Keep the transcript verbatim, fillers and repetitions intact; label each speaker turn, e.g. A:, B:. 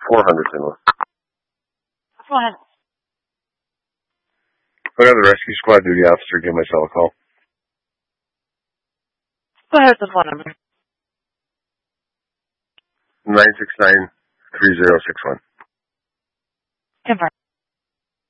A: four hundred Saint Louis.
B: Go ahead.
A: I'll have the rescue squad duty officer give myself a call.
B: Go ahead with the phone number.
A: nine six nine, three zero six one.
B: Confirm.